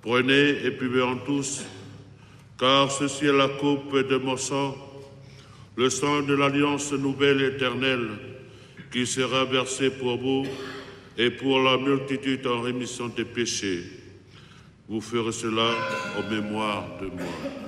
Prenez et buvez-en tous, car ceci est la coupe de mon sang, le sang de l'alliance nouvelle et éternelle, qui sera versé pour vous et pour la multitude en rémission des péchés. Vous ferez cela en mémoire de moi.